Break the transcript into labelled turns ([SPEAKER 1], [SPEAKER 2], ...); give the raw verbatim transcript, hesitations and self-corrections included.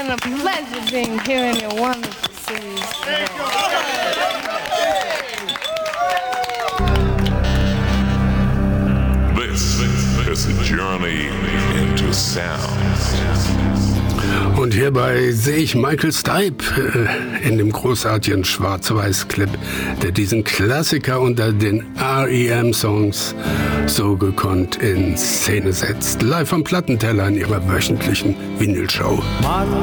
[SPEAKER 1] been a pleasure being here in your wonderful city.
[SPEAKER 2] This is a journey into sound.
[SPEAKER 3] Und hierbei sehe ich Michael Stipe äh, in dem großartigen Schwarz-Weiß-Clip, der diesen Klassiker unter den R E M-Songs so gekonnt in Szene setzt. Live am Plattenteller in ihrer wöchentlichen Vinylshow.